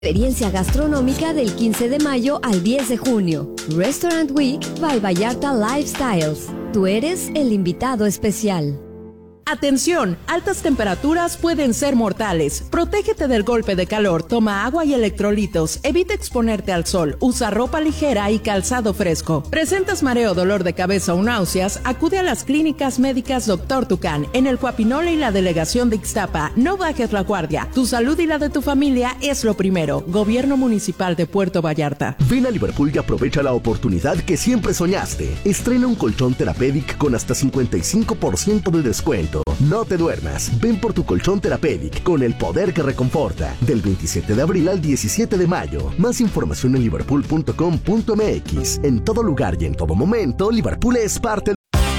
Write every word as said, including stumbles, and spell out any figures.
Experiencia gastronómica del quince de mayo al diez de junio. Restaurant Week by Vallarta Lifestyles. Tú eres el invitado especial. Atención, altas temperaturas pueden ser mortales. Protégete del golpe de calor, toma agua y electrolitos, evita exponerte al sol, usa ropa ligera y calzado fresco. ¿Presentas mareo, dolor de cabeza o náuseas? Acude a las clínicas médicas Doctor Tucán, en el Cuapinole y la delegación de Ixtapa. No bajes la guardia, tu salud y la de tu familia es lo primero. Gobierno Municipal de Puerto Vallarta. Ven a Liverpool y aprovecha la oportunidad que siempre soñaste. Estrena un colchón Therapeutic con hasta cincuenta y cinco por ciento de descuento. No te duermas, ven por tu colchón Therapeutic con el poder que reconforta. Del veintisiete de abril al diecisiete de mayo. Más información en liverpool punto com punto m x. En todo lugar y en todo momento, Liverpool es parte